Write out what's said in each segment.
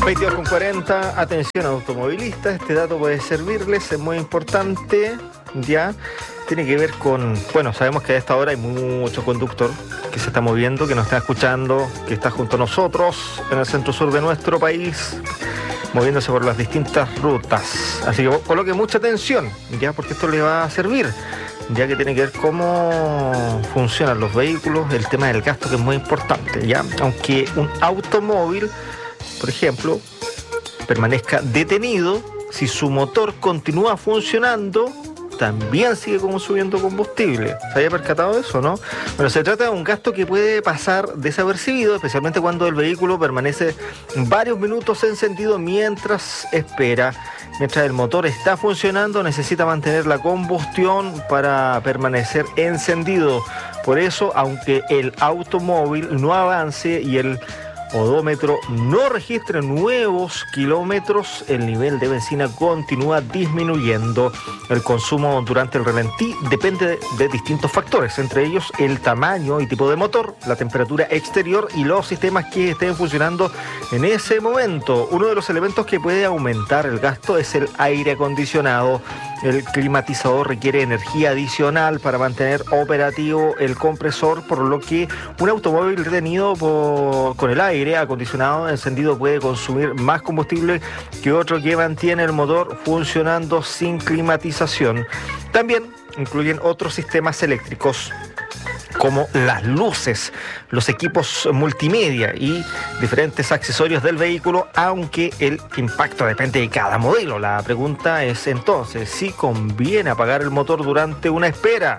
22:40, atención automovilistas, este dato puede servirles, es muy importante, ya, tiene que ver con, bueno, sabemos que a esta hora hay mucho conductor que se está moviendo, que nos está escuchando, que está junto a nosotros en el centro sur de nuestro país, moviéndose por las distintas rutas, así que coloque mucha atención, ya, porque esto le va a servir, ya que tiene que ver cómo funcionan los vehículos, el tema del gasto, que es muy importante, ya, aunque un automóvil, por ejemplo, permanezca detenido, si su motor continúa funcionando, también sigue consumiendo combustible. ¿Se había percatado de eso, no? Bueno, se trata de un gasto que puede pasar desapercibido, especialmente cuando el vehículo permanece varios minutos encendido mientras espera. Mientras el motor está funcionando, necesita mantener la combustión para permanecer encendido. Por eso, aunque el automóvil no avance y el odómetro no registra nuevos kilómetros, el nivel de benzina continúa disminuyendo. El consumo durante el ralentí depende de distintos factores, entre ellos el tamaño y tipo de motor, la temperatura exterior y los sistemas que estén funcionando en ese momento. Uno de los elementos que puede aumentar el gasto es el aire acondicionado. El climatizador requiere energía adicional para mantener operativo el compresor, por lo que un automóvil detenido con el aire acondicionado encendido puede consumir más combustible que otro que mantiene el motor funcionando sin climatización. También incluyen otros sistemas eléctricos como las luces, los equipos multimedia y diferentes accesorios del vehículo, aunque el impacto depende de cada modelo. La pregunta es entonces si conviene apagar el motor durante una espera.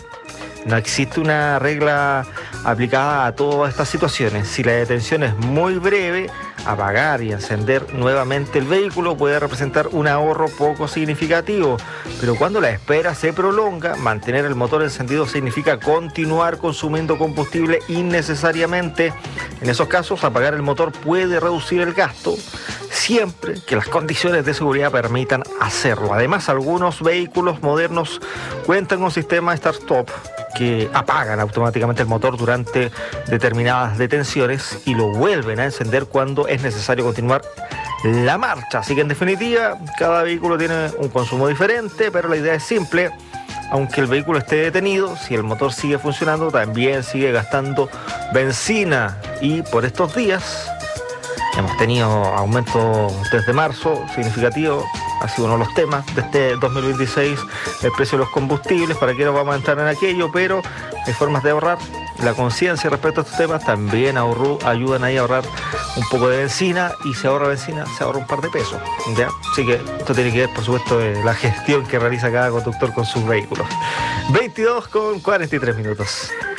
No existe una regla aplicada a todas estas situaciones. Si la detención es muy breve, apagar y encender nuevamente el vehículo puede representar un ahorro poco significativo. Pero cuando la espera se prolonga, mantener el motor encendido significa continuar consumiendo combustible innecesariamente. En esos casos, apagar el motor puede reducir el gasto, siempre que las condiciones de seguridad permitan hacerlo. Además, algunos vehículos modernos cuentan con sistemas start-stop que apagan automáticamente el motor durante determinadas detenciones y lo vuelven a encender cuando es necesario continuar la marcha. Así que en definitiva, cada vehículo tiene un consumo diferente, pero la idea es simple. Aunque el vehículo esté detenido, si el motor sigue funcionando, también sigue gastando benzina. Y por estos días hemos tenido aumento desde marzo significativo. Ha sido uno de los temas de este 2026, el precio de los combustibles. ¿Para qué nos vamos a entrar en aquello? Pero hay formas de ahorrar. La conciencia respecto a estos temas también ayudan ahí a ahorrar un poco de benzina, y se ahorra benzina, se ahorra un par de pesos, ¿ya? Así que esto tiene que ver, por supuesto, de la gestión que realiza cada conductor con sus vehículos. 22:43.